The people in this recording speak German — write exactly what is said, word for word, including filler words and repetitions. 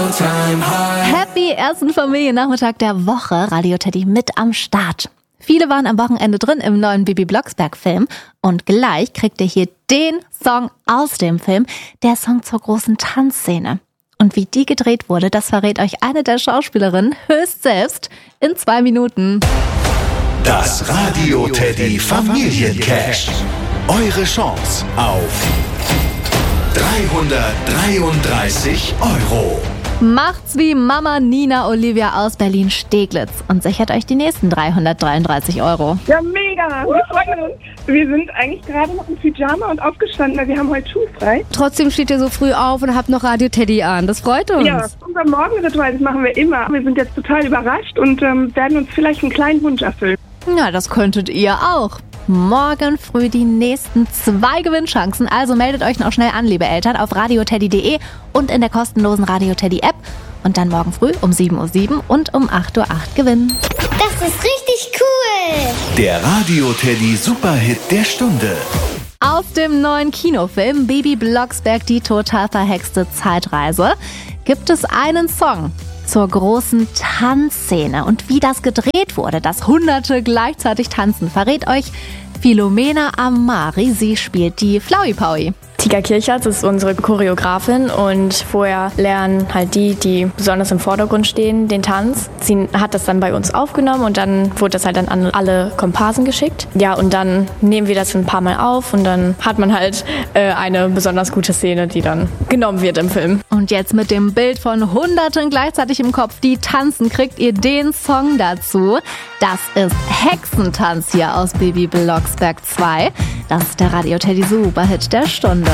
All-Time High. Happy ersten Familiennachmittag der Woche. Radio Teddy mit am Start. Viele waren am Wochenende drin im neuen Bibi Blocksberg-Film. Und gleich kriegt ihr hier den Song aus dem Film, der Song zur großen Tanzszene. Und wie die gedreht wurde, das verrät euch eine der Schauspielerinnen höchst selbst in zwei Minuten. Das Radio Teddy Familiencash. Eure Chance auf dreihundertdreiunddreißig Euro. Macht's wie Mama Nina Olivia aus Berlin-Steglitz und sichert euch die nächsten dreihundertdreiunddreißig Euro. Ja, mega! Wir freuen uns. Wir sind eigentlich gerade noch im Pyjama und aufgestanden, weil wir haben heute schulfrei. Trotzdem steht ihr so früh auf und habt noch Radio Teddy an. Das freut uns. Ja, unser Morgenritual, das machen wir immer. Wir sind jetzt total überrascht und ähm, werden uns vielleicht einen kleinen Wunsch erfüllen. Ja, das könntet ihr auch. Morgen früh die nächsten zwei Gewinnchancen. Also meldet euch noch schnell an, liebe Eltern, auf radioteddy punkt de und in der kostenlosen Radio Teddy App. Und dann morgen früh um sieben Uhr sieben und um acht Uhr acht gewinnen. Das ist richtig cool. Der Radio Teddy Superhit der Stunde. Aus dem neuen Kinofilm Bibi Blocksberg, die total verhexte Zeitreise, gibt es einen Song zur großen Tanzszene. Und wie das gedreht wurde, dass Hunderte gleichzeitig tanzen, verrät euch Philomena Amari. Sie spielt die Flauwi Paui. Tika Kirchertz ist unsere Choreografin und vorher lernen halt die, die besonders im Vordergrund stehen, den Tanz. Sie hat das dann bei uns aufgenommen und dann wurde das halt dann an alle Komparsen geschickt. Ja, und dann nehmen wir das ein paar Mal auf und dann hat man halt äh, eine besonders gute Szene, die dann genommen wird im Film. Und jetzt mit dem Bild von Hunderten gleichzeitig im Kopf, die tanzen, kriegt ihr den Song dazu. Das ist Hexentanz hier aus Bibi Blocksberg zwei. Das ist der Radio Teddy Superhit der Stunde.